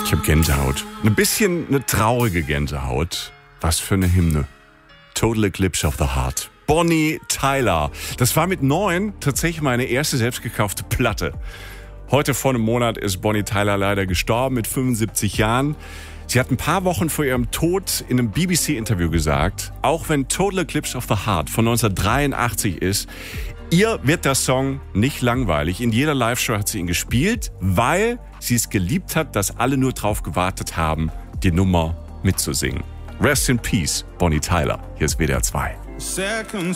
Ich habe Gänsehaut. Ein bisschen eine traurige Gänsehaut. Was für eine Hymne. Total Eclipse of the Heart. Bonnie Tyler. Das war mit 9 tatsächlich meine erste selbstgekaufte Platte. Heute vor einem Monat ist Bonnie Tyler leider gestorben mit 75 Jahren. Sie hat ein paar Wochen vor ihrem Tod in einem BBC-Interview gesagt, auch wenn Total Eclipse of the Heart von 1983 ist, ihr wird der Song nicht langweilig. In jeder Live-Show hat sie ihn gespielt, weil sie es geliebt hat, dass alle nur drauf gewartet haben, die Nummer mitzusingen. Rest in Peace, Bonnie Tyler. Hier ist WDR 2.